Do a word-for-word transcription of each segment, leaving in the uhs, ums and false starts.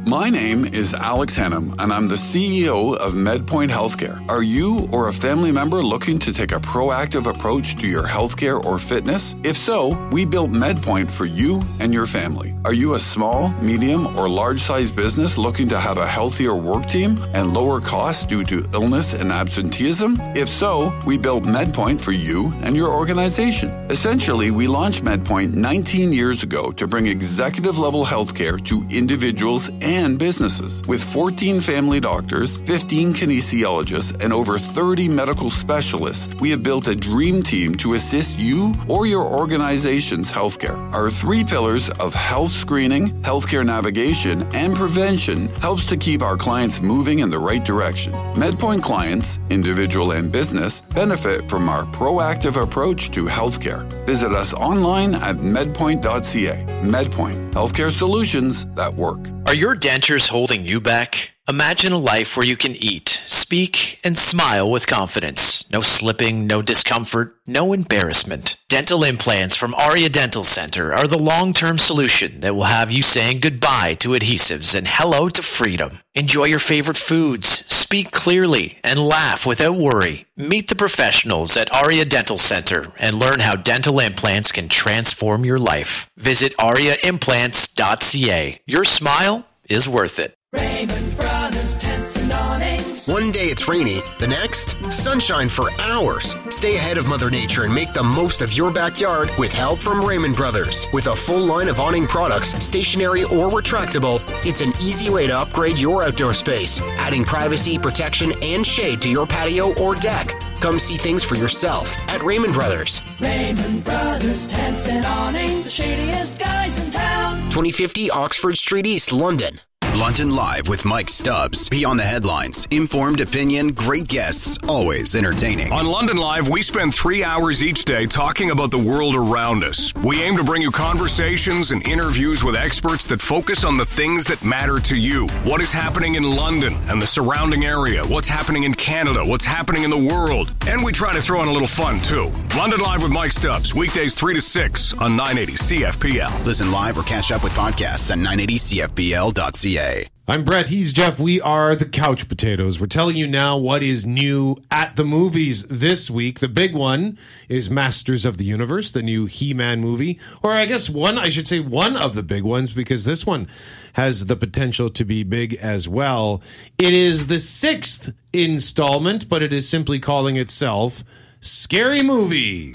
My name is Alex Hennum, and I'm the C E O of MedPoint Healthcare. Are you or a family member looking to take a proactive approach to your healthcare or fitness? If so, we built MedPoint for you and your family. Are you a small, medium, or large-sized business looking to have a healthier work team and lower costs due to illness and absenteeism? If so, we built MedPoint for you and your organization. Essentially, we launched MedPoint nineteen years ago to bring executive-level healthcare to individuals and businesses. With fourteen family doctors, fifteen kinesiologists, and over thirty medical specialists, we have built a dream team to assist you or your organization's healthcare. Our three pillars of health screening, healthcare navigation, and prevention helps to keep our clients moving in the right direction. MedPoint clients, individual and business, benefit from our proactive approach to healthcare. Visit us online at medpoint dot c a. MedPoint, healthcare solutions that work. Are your dentures holding you back? Imagine a life where you can eat, speak, and smile with confidence. No slipping, no discomfort, no embarrassment. Dental implants from Aria Dental Center are the long-term solution that will have you saying goodbye to adhesives and hello to freedom. Enjoy your favorite foods, speak clearly, and laugh without worry. Meet the professionals at Aria Dental Center and learn how dental implants can transform your life. Visit aria implants dot c a. Your smile is worth it. Raymond Brothers Tents and Awnings. One day it's rainy, the next, sunshine for hours. Stay ahead of Mother Nature and make the most of your backyard with help from Raymond Brothers. With a full line of awning products, stationary or retractable, it's an easy way to upgrade your outdoor space, adding privacy, protection, and shade to your patio or deck. Come see things for yourself at Raymond Brothers. Raymond Brothers Tents and Awnings, the shadiest guys in town. twenty fifty Oxford Street East, London. London Live with Mike Stubbs. Beyond the headlines, informed opinion, great guests, always entertaining. On London Live, we spend three hours each day talking about the world around us. We aim to bring you conversations and interviews with experts that focus on the things that matter to you. What is happening in London and the surrounding area? What's happening in Canada? What's happening in the world? And we try to throw in a little fun, too. London Live with Mike Stubbs, weekdays three to six on nine eighty C F P L. Listen live or catch up with podcasts at nine eighty C F P L dot C A. I'm Brett, he's Jeff, we are the Couch Potatoes. We're telling you now what is new at the movies this week. The big one is Masters of the Universe, the new He-Man movie. Or I guess one, I should say one of the big ones, because this one has the potential to be big as well. It is the sixth installment, but it is simply calling itself Scary Movie.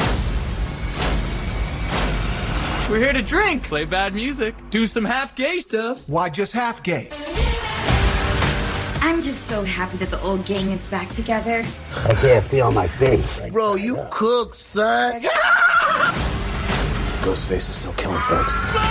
We're here to drink, play bad music, do some half-gay stuff. Why just half-gay? I'm just so happy that the old gang is back together. I can't feel my face. Bro, you cook, son. Ghostface is still killing folks.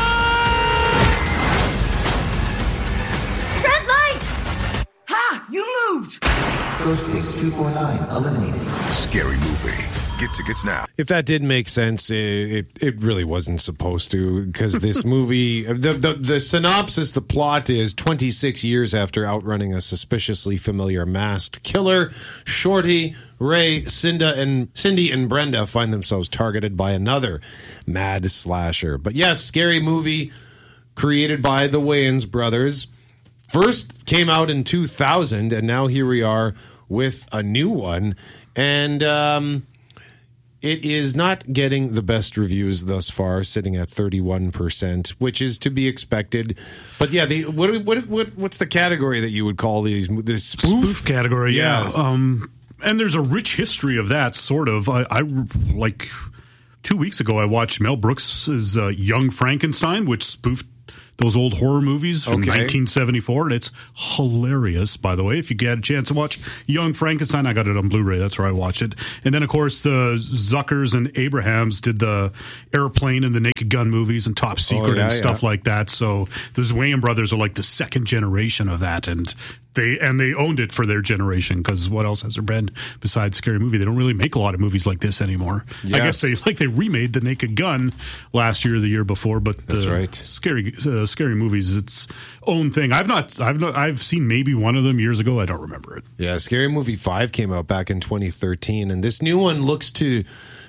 Red light! Ha! You moved! Ghostface two four nine eliminated. Scary Movie. Get tickets now. If that did make sense, it it, it really wasn't supposed to, because this movie, the, the the synopsis, the plot is twenty-six years after outrunning a suspiciously familiar masked killer, Shorty, Ray, Cinda, and Cindy and Brenda find themselves targeted by another mad slasher. But yes, Scary Movie, created by the Wayans brothers, first came out in two thousand, and now here we are with a new one, and um. It is not getting the best reviews thus far, sitting at thirty-one percent, which is to be expected. But yeah, the, what, what what what's the category that you would call these? This spoof, spoof category, yeah. yeah. Um, and there's a rich history of that, sort of. I, I like two weeks ago, I watched Mel Brooks's uh, Young Frankenstein, which spoofed those old horror movies from okay. nineteen seventy-four, and it's hilarious, by the way. If you get a chance to watch Young Frankenstein, I got it on Blu-ray. That's where I watched it. And then, of course, the Zuckers and Abrahams did the Airplane and the Naked Gun movies and Top Secret oh, yeah, and stuff yeah. like that. So those Wayans brothers are like the second generation of that, and they and they owned it for their generation, because what else has there been besides Scary Movie? They don't really make a lot of movies like this anymore. Yeah. I guess they like they remade the Naked Gun last year or the year before, but that's uh, right. Scary uh, Scary Movies, its own thing. I've not, I've not, I've seen maybe one of them years ago. I don't remember it. Yeah, Scary Movie five came out back in twenty thirteen, and this new one looks to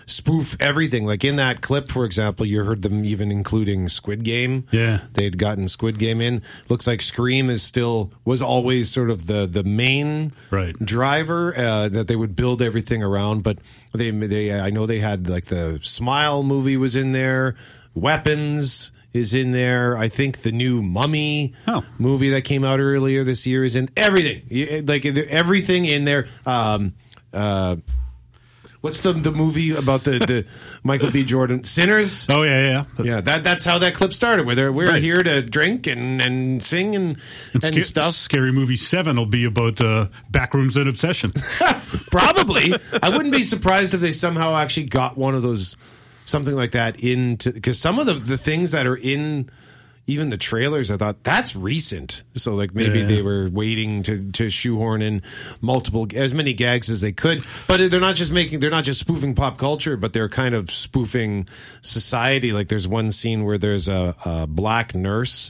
spoof everything. Like in that clip, for example, you heard them even including Squid Game. Yeah. They'd gotten Squid Game in. Looks like Scream is still, was always sort of the, the main right. driver uh, that they would build everything around. But they, they, I know they had like the Smile movie was in there. Weapons is in there. I think the new Mummy oh. movie that came out earlier this year is in everything. Like everything in there. Um, uh, what's the the movie about the, the Michael B. Jordan Sinners? Oh yeah, yeah, yeah. That that's how that clip started. Where we're right. here to drink and, and sing and and, and sca- stuff. Scary Movie Seven will be about uh, backrooms and obsession. Probably. I wouldn't be surprised if they somehow actually got one of those. Something like that into, because some of the, the things that are in even the trailers, I thought that's recent. So like maybe yeah. they were waiting to, to shoehorn in multiple, as many gags as they could. But they're not just making, they're not just spoofing pop culture, but they're kind of spoofing society. Like there's one scene where there's a, a black nurse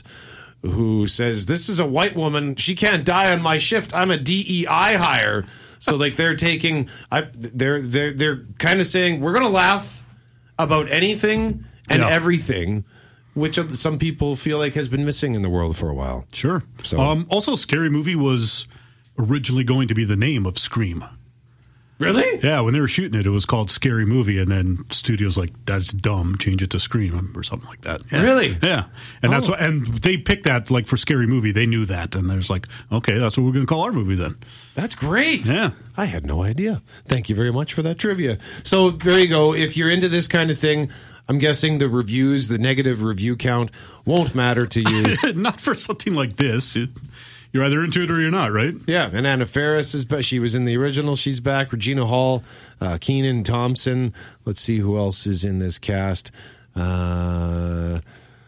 who says, "This is a white woman. She can't die on my shift. I'm a D E I hire." So like they're taking, I, they're they're they're kind of saying we're gonna laugh about anything and yeah. everything, which some people feel like has been missing in the world for a while. Sure. So, um, also, Scary Movie was originally going to be the name of Scream. Really? Yeah, when they were shooting it, it was called Scary Movie, and then studios like, that's dumb, change it to Scream or something like that. Yeah. Really? Yeah, and oh. that's what, and they picked that like for Scary Movie. They knew that, and there's like, okay, that's what we're going to call our movie then. That's great. Yeah. I had no idea. Thank you very much for that trivia. So there you go. If you're into this kind of thing, I'm guessing the reviews, the negative review count won't matter to you. Not for something like this. It, you're either into it or you're not, right? Yeah, and Anna Faris is back. She was in the original. She's back. Regina Hall, uh, Kenan Thompson. Let's see who else is in this cast. Uh,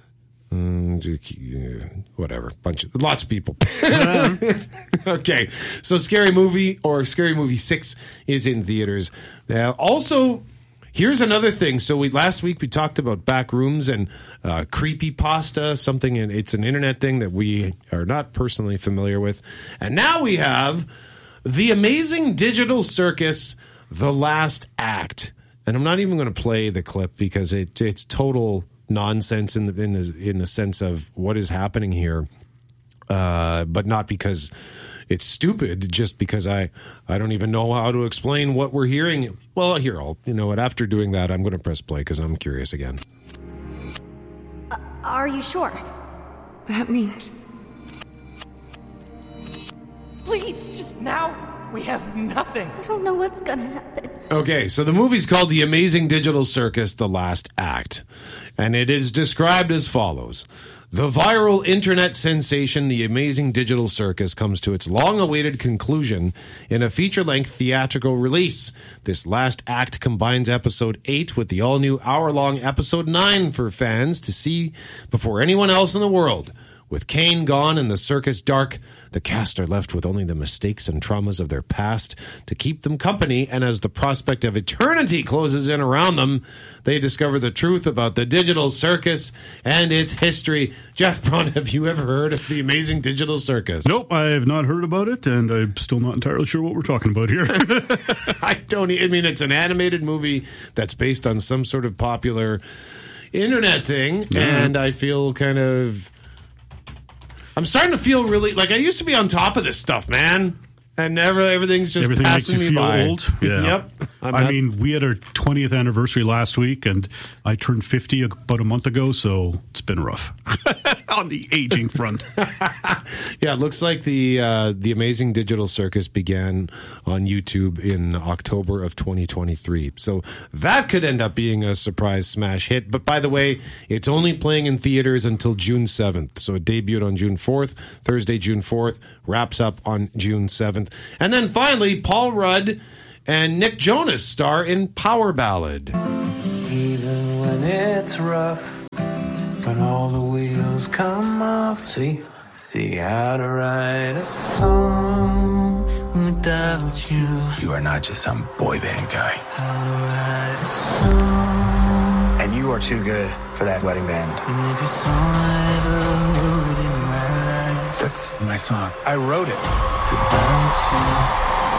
mm, whatever, bunch of lots of people. Okay, so Scary Movie or Scary Movie Six is in theaters. Uh, also. Here's another thing. So we last week we talked about Backrooms and uh, creepypasta, something, and it's an internet thing that we are not personally familiar with. And now we have The Amazing Digital Circus, The Last Act. And I'm not even going to play the clip because it, it's total nonsense in the, in the in the sense of what is happening here, uh, but not because it's stupid, just because I, I don't even know how to explain what we're hearing. Well, here, I'll, you know what, after doing that, I'm going to press play because I'm curious again. Uh, are you sure? That means... Please, just now, we have nothing. I don't know what's going to happen. Okay, so the movie's called The Amazing Digital Circus, The Last Act. And it is described as follows. The viral internet sensation, The Amazing Digital Circus, comes to its long-awaited conclusion in a feature-length theatrical release. This last act combines episode eight with the all-new hour-long episode nine for fans to see before anyone else in the world. With Kane gone and the circus dark, the cast are left with only the mistakes and traumas of their past to keep them company, and as the prospect of eternity closes in around them, they discover the truth about the digital circus and its history. Jeff Braun, have you ever heard of The Amazing Digital Circus? Nope, I have not heard about it, and I'm still not entirely sure what we're talking about here. I don't, I mean, it's an animated movie that's based on some sort of popular internet thing, mm. and I feel kind of... I'm starting to feel really like I used to be on top of this stuff, man, and never everything's just Everything passing makes you me feel by. old. Yeah. Yep. I'm I not- mean, we had our twentieth anniversary last week, and I turned fifty about a month ago, so it's been rough on the aging front. Yeah, it looks like the uh, the Amazing Digital Circus began on YouTube in October of twenty twenty-three. So that could end up being a surprise smash hit. But by the way, it's only playing in theaters until June seventh. So it debuted on June fourth, Thursday, June fourth, wraps up on June seventh. And then finally, Paul Rudd and Nick Jonas star in Power Ballad. Even when it's rough, when all the wheels come off, see, see how to write a song without you. You are not just some boy band guy. How to write a song. And you are too good for that wedding band. And every song I ever wrote in my life, that's my song. I wrote it. It's about you.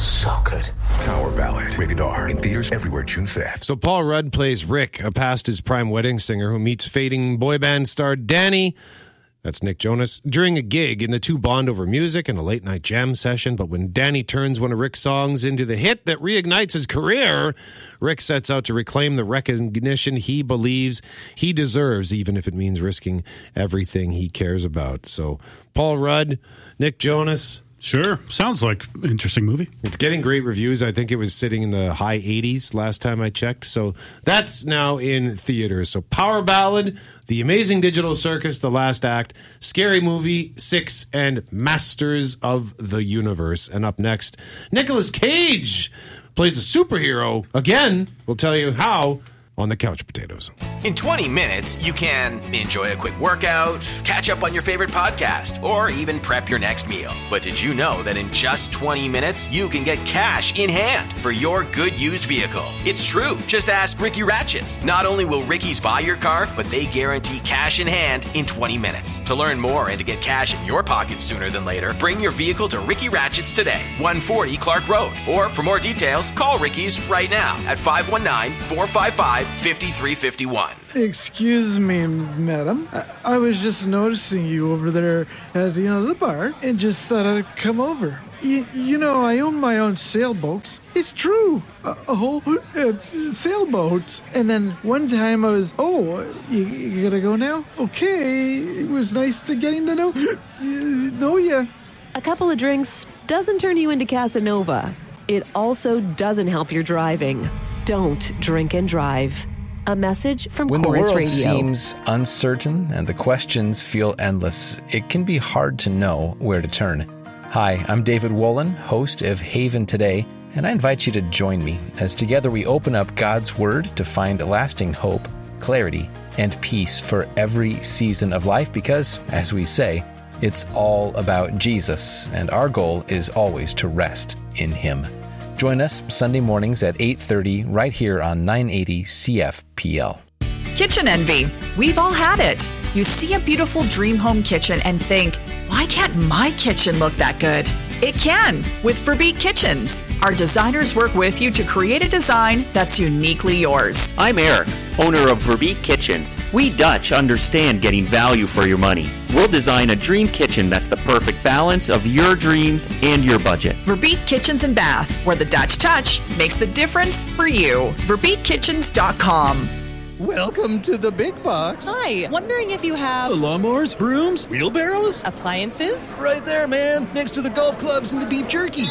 So good. Tower Ballad. Rated R. In theaters everywhere June fifth. So Paul Rudd plays Rick, a past his prime wedding singer who meets fading boy band star Danny, that's Nick Jonas, during a gig, and the two bond over music and a late night jam session. But when Danny turns one of Rick's songs into the hit that reignites his career, Rick sets out to reclaim the recognition he believes he deserves, even if it means risking everything he cares about. So Paul Rudd, Nick Jonas. Sure. Sounds like an interesting movie. It's getting great reviews. I think it was sitting in the high eighties last time I checked. So that's now in theaters. So Power Ballad, The Amazing Digital Circus, The Last Act, Scary Movie six, and Masters of the Universe. And up next, Nicolas Cage plays a superhero. Again, we'll tell you how on the Couch Potatoes. In twenty minutes, you can enjoy a quick workout, catch up on your favorite podcast, or even prep your next meal. But did you know that in just twenty minutes, you can get cash in hand for your good used vehicle? It's true. Just ask Ricky Ratchets. Not only will Ricky's buy your car, but they guarantee cash in hand in twenty minutes. To learn more and to get cash in your pocket sooner than later, bring your vehicle to Ricky Ratchets today, one forty Clark Road. Or for more details, call Ricky's right now at five one nine, four five five, five three five one. Excuse me, madam. I, I was just noticing you over there at, you know, the bar and just thought I'd come over. Y- you know, I own my own sailboat. It's true. A, a whole uh, sailboat. And then one time I was, oh, you, you gotta go now? Okay. It was nice to getting to know, uh, know ya. A couple of drinks doesn't turn you into Casanova. It also doesn't help your driving. Don't drink and drive. A message from When Chorus the world Radio. seems uncertain and the questions feel endless, it can be hard to know where to turn. Hi, I'm David Wolin, host of Haven Today, and I invite you to join me as together we open up God's Word to find lasting hope, clarity, and peace for every season of life because, as we say, it's all about Jesus, and our goal is always to rest in Him. Join us Sunday mornings at eight thirty right here on nine eighty C F P L. Kitchen envy. We've all had it. You see a beautiful dream home kitchen and think, why can't my kitchen look that good? It can with Verbeek Kitchens. Our designers work with you to create a design that's uniquely yours. I'm Eric, owner of Verbeek Kitchens. We Dutch understand getting value for your money. We'll design a dream kitchen that's the perfect balance of your dreams and your budget. Verbeek Kitchens and Bath, where the Dutch touch makes the difference for you. Verbeek Kitchens dot com. Welcome to the big box. Hi, wondering if you have... Lawnmowers, brooms, wheelbarrows? Appliances? Right there, man, next to the golf clubs and the beef jerky.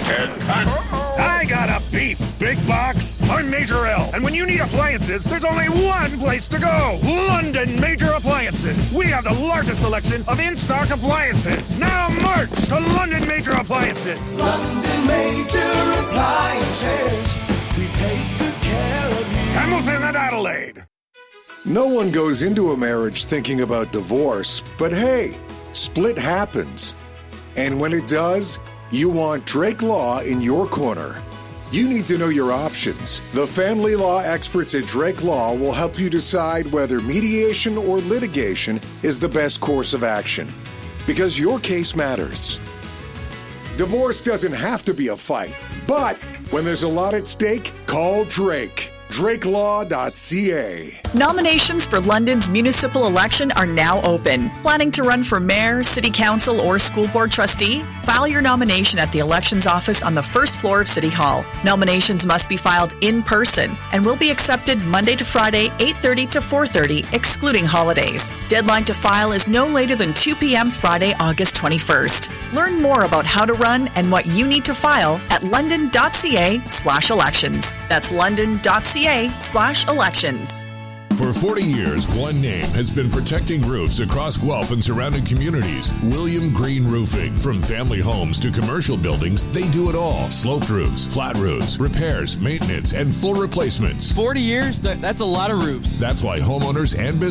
I got a beef big box. I'm Major L, and when you need appliances, there's only one place to go. London Major Appliances. We have the largest selection of in-stock appliances. Now march to London Major Appliances. London Major Appliances. We take good care of you. Hamilton and Adelaide. No one goes into a marriage thinking about divorce, but hey, split happens. And when it does, you want Drake Law in your corner. You need to know your options. The family law experts at Drake Law will help you decide whether mediation or litigation is the best course of action. Because your case matters. Divorce doesn't have to be a fight, but when there's a lot at stake, call Drake. Drake Law dot C A. Nominations for London's municipal election are now open. Planning to run for mayor, city council, or school board trustee? File your nomination at the elections office on the first floor of City Hall. Nominations must be filed in person and will be accepted Monday to Friday, eight thirty to four thirty, excluding holidays. Deadline to file is no later than two p.m. Friday, August twenty-first. Learn more about how to run and what you need to file at london dot c a slash elections. That's london dot c a slash elections. For forty years, one name has been protecting roofs across Guelph and surrounding communities. William Green Roofing. From family homes to commercial buildings, they do it all. Sloped roofs, flat roofs, repairs, maintenance, and full replacements. forty years? That's a lot of roofs. That's why homeowners and businesses